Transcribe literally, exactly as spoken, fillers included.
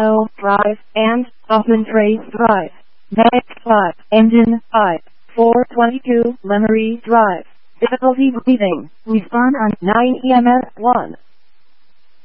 L drive, and Hoffman Trace drive. Next five, engine five, four twenty-two, Lemery drive. Difficulty breathing. Respond on nine E M S one.